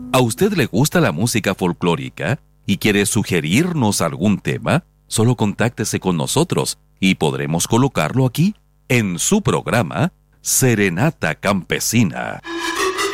¿A usted le gusta la música folclórica y quiere sugerirnos algún tema? Solo contáctese con nosotros y podremos colocarlo aquí, en su programa Serenata Campesina.